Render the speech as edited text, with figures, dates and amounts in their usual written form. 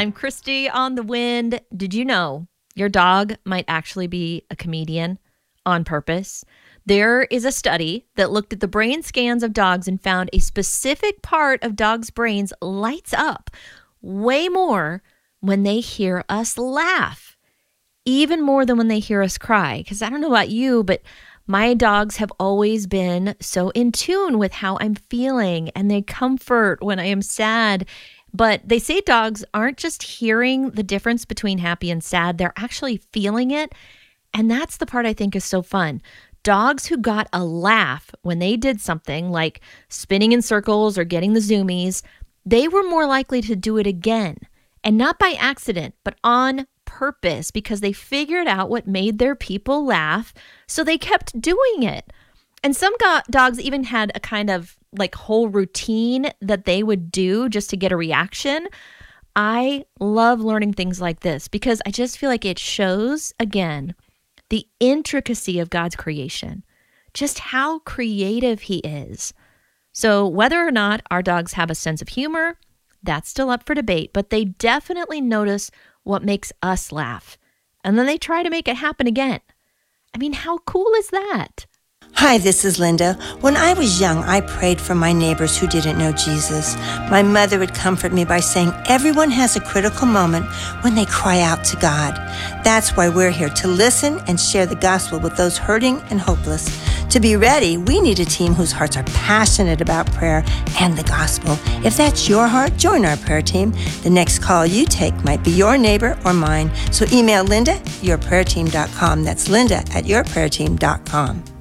I'm Christy on the Wind. Did you know your dog might actually be a comedian on purpose? There is a study that looked at the brain scans of dogs and found a specific part of dogs' brains lights up way more when they hear us laugh, even more than when they hear us cry. Because I don't know about you, but my dogs have always been so in tune with how I'm feeling, and they comfort when I am sad. But they say dogs aren't just hearing the difference between happy and sad, they're actually feeling it. And that's the part I think is so fun. Dogs who got a laugh when they did something like spinning in circles or getting the zoomies, they were more likely to do it again. And not by accident, but on purpose, because they figured out what made their people laugh, so they kept doing it. And some dogs even had a kind of like whole routine that they would do just to get a reaction. I love learning things like this because I just feel like it shows, again, the intricacy of God's creation, just how creative He is. So whether or not our dogs have a sense of humor, that's still up for debate, but they definitely notice what makes us laugh. And then they try to make it happen again. I mean, how cool is that? Hi, this is Linda. When I was young, I prayed for my neighbors who didn't know Jesus. My mother would comfort me by saying everyone has a critical moment when they cry out to God. That's why we're here, to listen and share the gospel with those hurting and hopeless. To be ready, we need a team whose hearts are passionate about prayer and the gospel. If that's your heart, join our prayer team. The next call you take might be your neighbor or mine. So email Linda@yourprayerteam.com. That's Linda@yourprayerteam.com.